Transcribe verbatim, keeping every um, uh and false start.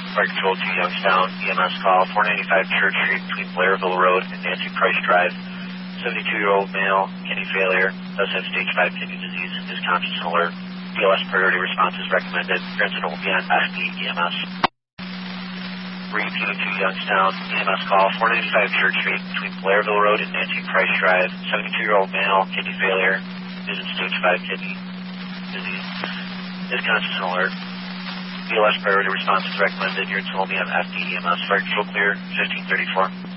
Fire Control two Youngstown, E M S call, four ninety-five Church Street between Blairville Road and Nancy Price Drive. seventy-two-year-old male, kidney failure, does have stage five kidney disease, is conscious and alert. B L S priority response is recommended. Your incident will be on F D E M S. three P O two Youngstown, E M S call, four ninety-five Church Street between Blairville Road and Nancy Price Drive. seventy-two-year-old male, kidney failure, is in stage five kidney disease, is conscious and alert. B L S priority response is recommended. Your incident will be on F D E M S. Fire Control clear, fifteen thirty-four.